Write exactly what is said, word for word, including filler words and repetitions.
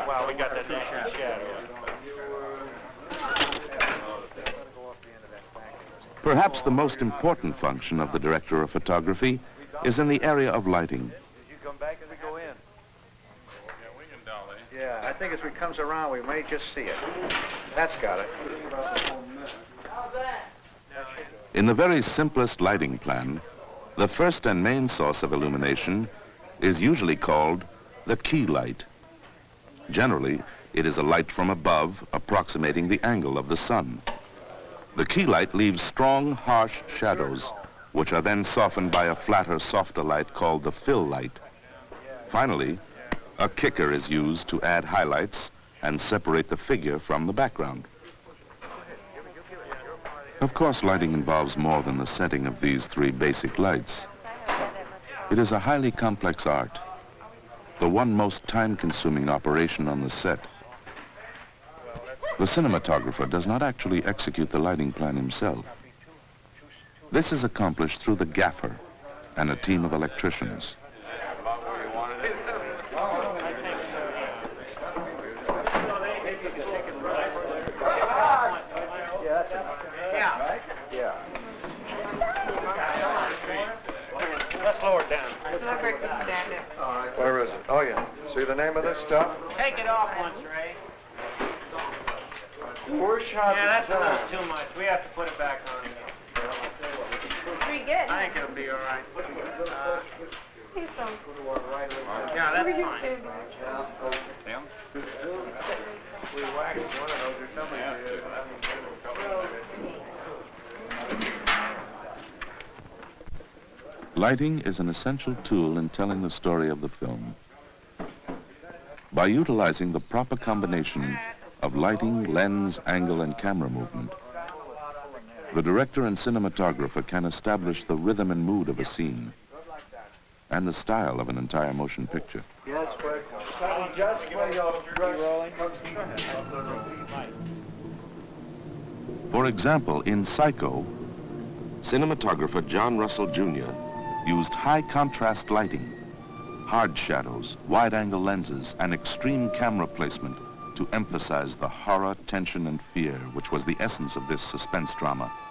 Well, we got that different shadow. Perhaps the most important function of the director of photography is in the area of lighting. Did you come back as we go in? Yeah, we can dolly. Yeah, I think as we comes around, we may just see it. That's got it. In the very simplest lighting plan, the first and main source of illumination is usually called the key light. Generally, it is a light from above approximating the angle of the sun. The key light leaves strong, harsh shadows, which are then softened by a flatter, softer light called the fill light. Finally, a kicker is used to add highlights and separate the figure from the background. Of course, lighting involves more than the setting of these three basic lights. It is a highly complex art, the one most time-consuming operation on the set. The cinematographer does not actually execute the lighting plan himself. This is accomplished through the gaffer and a team of electricians. Let's lower it down. Where is it? Oh, yeah. See the name of this stuff? Take it off once, Ray. Four shots. Yeah, that's a little too much. We have to put it back on. Pretty good. I think it'll be all right. Uh, Here's some. yeah, that's fine. Yeah. We waxed one of those or something. Lighting is an essential tool in telling the story of the film. By utilizing the proper combination of lighting, lens, angle, and camera movement, the director and cinematographer can establish the rhythm and mood of a scene and the style of an entire motion picture. Yes, Fred. Just where you're rolling. For example, in Psycho, cinematographer John Russell Junior used high contrast lighting, hard shadows, wide-angle lenses, and extreme camera placement to emphasize the horror, tension, and fear which was the essence of this suspense drama.